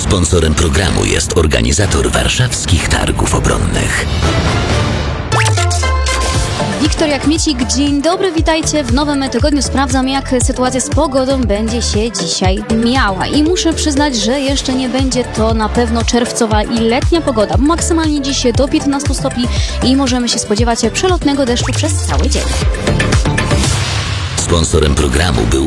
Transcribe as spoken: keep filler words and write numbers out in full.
Sponsorem programu jest organizator Warszawskich Targów Obronnych. Wiktoria Kmiecik, dzień dobry, witajcie. W nowym tygodniu sprawdzam, jak sytuacja z pogodą będzie się dzisiaj miała. I muszę przyznać, że jeszcze nie będzie to na pewno czerwcowa i letnia pogoda. Maksymalnie dziś do piętnastu stopni i możemy się spodziewać przelotnego deszczu przez cały dzień. Sponsorem programu był